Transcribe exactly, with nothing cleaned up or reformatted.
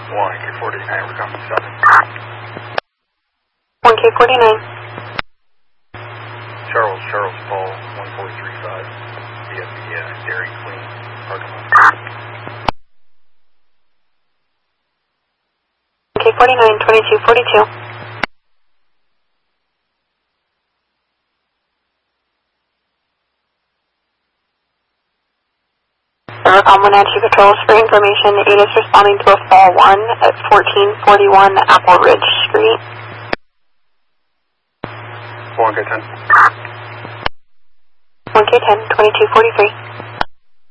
one K forty-nine, we're coming seven. one K forty-nine. Charles, Charles, Paul, one four three five. Be at the uh, Dairy Queen parking lot. one K forty-nine, twenty-two forty-two. Servcom one Action Controls for information. eight is responding to a fall one at fourteen forty-one Apple Ridge Street. one K ten. one K ten, twenty-two forty-three.